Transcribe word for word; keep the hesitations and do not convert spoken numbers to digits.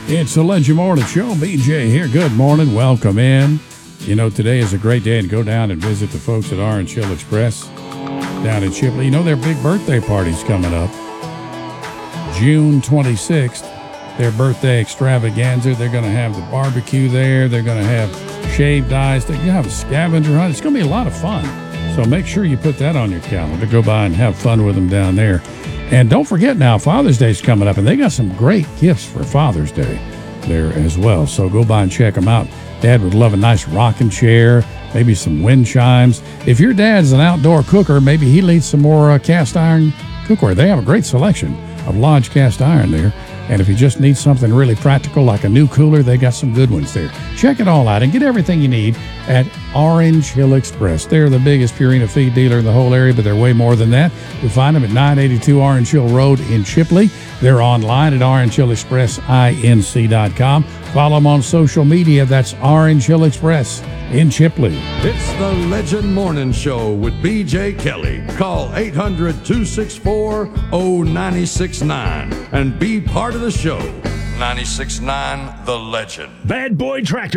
It's the Legend Morning Show. B J here. Good morning. Welcome in. You know, today is a great day to go down and visit the folks at Orange Hill Express down in Shipley. You know, their big birthday party's coming up. June twenty-sixth, their birthday extravaganza. They're going to have the barbecue there. They're going to have shaved ice. They're going to have a scavenger hunt. It's going to be a lot of fun. So make sure you put that on your calendar. Go by and have fun with them down there. And don't forget now, Father's Day's coming up, and they got some great gifts for Father's Day there as well. So go by and check them out. Dad would love a nice rocking chair, maybe some wind chimes. If your dad's an outdoor cooker, maybe he needs some more uh, cast iron cookware. They have a great selection of Lodge cast iron there. And if you just need something really practical like a new cooler, they got some good ones there. Check it all out and get everything you need at Orange Hill Express. They're the biggest Purina feed dealer in the whole area, but they're way more than that. You'll find them at nine eighty-two Orange Hill Road in Shipley. They're online at orange hill express inc dot com. Follow them on social media. That's Orange Hill Express in Shipley. It's the Legend Morning Show with B J Kelly. Call eight hundred, two six four, oh nine six nine and be part of the show. nine six nine The Legend. Bad Boy Tractor.